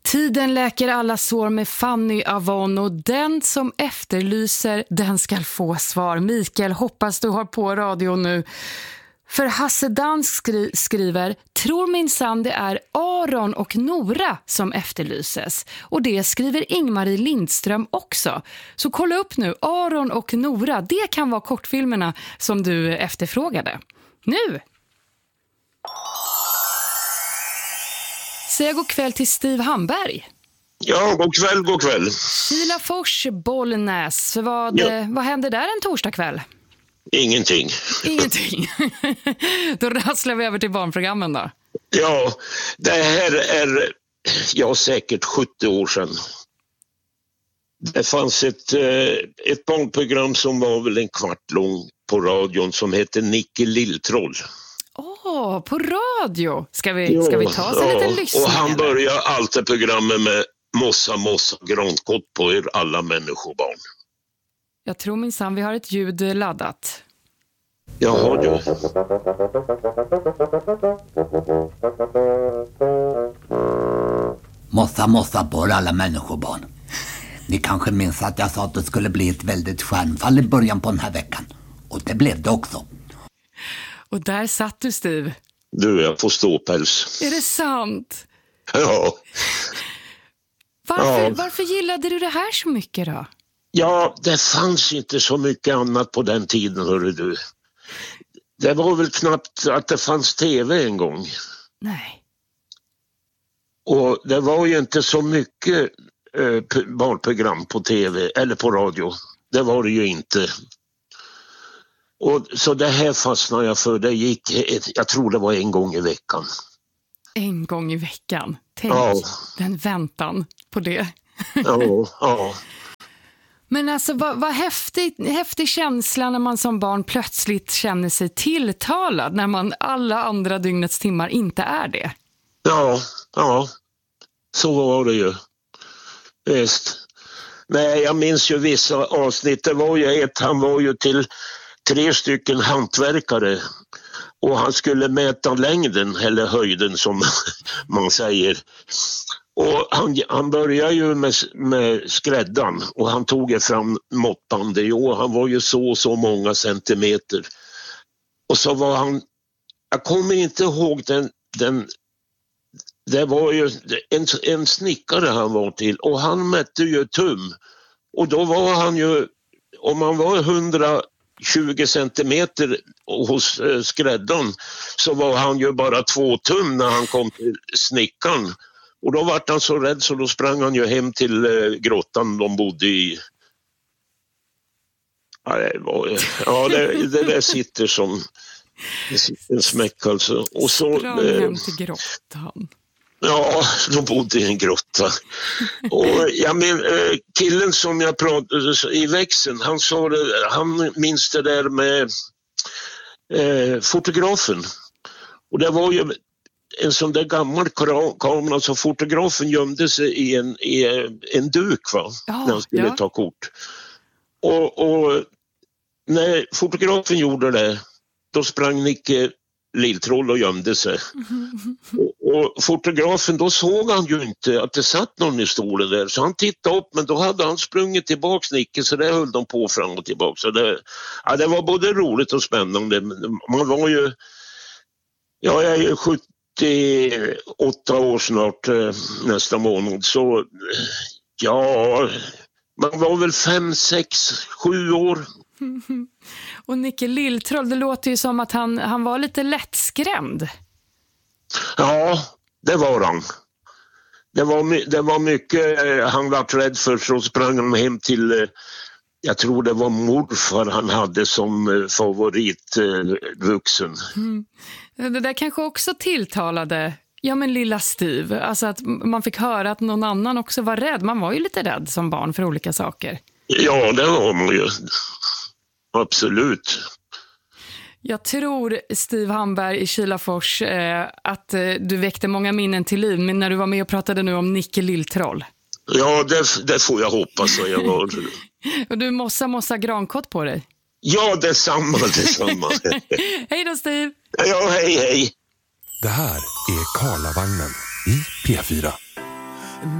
Tiden läker alla sår med Fanny Avon och den som efterlyser, den ska få svar. Mikael, hoppas du har på radio nu. För Hasse Dansk skriver, tror minsann det är Aron och Nora som efterlyses. Och det skriver Ingmarie Lindström också. Så kolla upp nu, Aron och Nora, det kan vara kortfilmerna som du efterfrågade. Nu! Säg god kväll till Steve Hamberg. Ja, god kväll. Kilafors, Bollnäs. Vad händer där en torsdagkväll? Ingenting. Då rasslar vi över till barnprogrammen då. Ja, det här är säkert 70 år sedan. Det fanns ett barnprogram som var väl en kvart lång på radion som hette Nicke Lilltroll. På radio. Ska vi ta oss en liten lyssning? Och han börjar alltid programmet med mossa, grankott på er alla människobarn. Jag tror minsann vi har ett ljud laddat. Jaha, du. Mossa på er alla människobarn. Ni kanske minns att jag sa att det skulle bli ett väldigt stjärnfall i början på den här veckan. Och det blev det också. Och där satt du, Steve. Du, jag får ståpäls. Är det sant? Ja. Varför gillade du det här så mycket då? Ja, det fanns inte så mycket annat på den tiden, hörru du. Det var väl knappt att det fanns tv en gång. Nej. Och det var ju inte så mycket barnprogram på tv eller på radio. Det var det ju inte. Och så det här fastnade jag för. Det gick, jag tror det var en gång i veckan. En gång i veckan? Tänk den väntan på det. Ja. Men alltså vad häftig känsla när man som barn plötsligt känner sig tilltalad när man alla andra dygnets timmar inte är det. Ja. Så var det ju. Visst. Nej, jag minns ju vissa avsnitt. Det var ju han var ju till 3 stycken hantverkare och han skulle mäta längden eller höjden som man säger. Och han började ju med skräddan och han tog fram måttbandet och han var ju så många centimeter. Och så var han, jag kommer inte ihåg det var ju en snickare han var till och han mätte ju tum. Och då var han ju, om han var 120 centimeter hos skräddan så var han ju bara 2 tum när han kom till snickaren. Och då var han så rädd så då sprang han ju hem till grottan de bodde i. Det där sitter som en smäck alltså. Och så sprang hem till grottan. Ja, de bodde i en grotta. Och killen som jag pratade i växeln, han sa det, han minns det där med fotografen. Och det var ju en sån där gammal kamera så fotografen gömde sig i en duk när han skulle ta kort. Och när fotografen gjorde det, då sprang Nicke Lilltroll och gömde sig. Och fotografen, då såg han ju inte att det satt någon i stolen där. Så han tittade upp, men då hade han sprungit tillbaks Nicke, så där höll de på fram och tillbaka. Så det var både roligt och spännande. Man var ju, jag är ju 78 år snart nästa månad. Så man var väl 5, 6, 7 år. Och Nicke Lilltroll, det låter ju som att han var lite lättskrämd. Ja, det var han. Det var mycket han var rädd för, så sprang han hem till, jag tror det var morfar han hade som favoritvuxen. Det där kanske också tilltalade, lilla Steve. Alltså att man fick höra att någon annan också var rädd. Man var ju lite rädd som barn för olika saker. Ja, det var man ju. Absolut. Jag tror, Steve Hamberg i Kilafors, att du väckte många minnen till liv när du var med och pratade nu om Nicke Lilltroll. Ja, det får jag hoppas att jag var. Och du mossa grankott på dig. Ja, detsamma. Hej då, Steve. Ja, hej. Det här är Karlavagnen i P4.